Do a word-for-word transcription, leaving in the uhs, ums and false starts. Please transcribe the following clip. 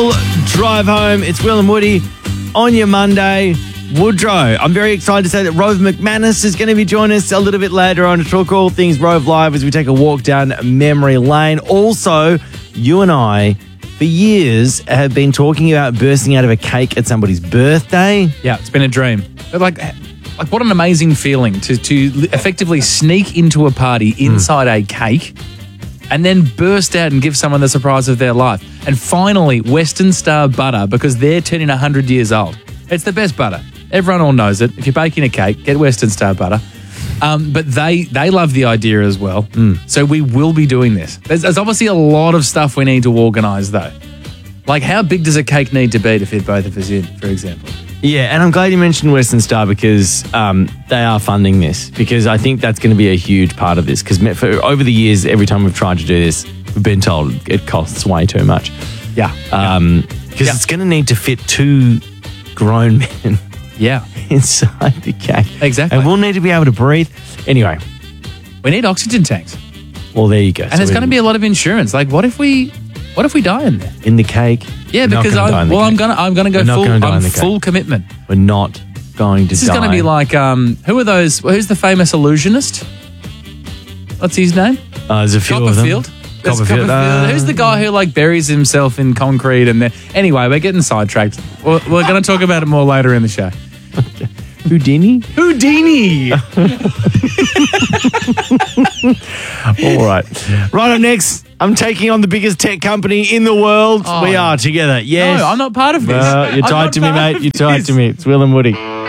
Drive home. It's Will and Woody on your Monday. Woodrow, I'm very excited to say that Rove McManus is going to be joining us a little bit later on to talk all things Rove Live as we take a walk down memory lane. Also, you and I, for years, have been talking about bursting out of a cake at somebody's birthday. Yeah, it's been a dream. But like, like what an amazing feeling to, to effectively sneak into a party inside mm. a cake and then burst out and give someone the surprise of their life. And finally, Western Star butter, because they're turning one hundred years old. It's the best butter. Everyone all knows it. If you're baking a cake, get Western Star butter. Um, but they they love the idea as well. Mm. So we will be doing this. There's, there's obviously a lot of stuff we need to organise, though. Like, how big does a cake need to be to fit both of us in, for example? Yeah, and I'm glad you mentioned Western Star because um, they are funding this, because I think that's going to be a huge part of this. Because over the years, every time we've tried to do this, we've been told it costs way too much. Yeah. Um, because yeah. it's going to need to fit two grown men yeah. inside the cake. Exactly. And we'll need to be able to breathe. Anyway. We need oxygen tanks. Well, there you go. And so there's going to be a lot of insurance. Like, what if we... What if we die in there? In the cake? Yeah, because I'm well, I'm gonna I'm gonna go full I'm full commitment. We're not going to This die. is gonna be like um who are those who's the famous illusionist? What's his name? Uh, there's a few Copperfield. of them. Copperfield. Copperfield. Uh, Who's the guy who like buries himself in concrete and then anyway, we're getting sidetracked. We're, we're gonna talk about it more later in the show. Okay. Houdini? Houdini! All right. Right up next, I'm taking on the biggest tech company in the world. Oh. We are together. Yes. No, I'm not part of this. Well, you're tied to me, mate. You're tied to me. It's Will and Woody.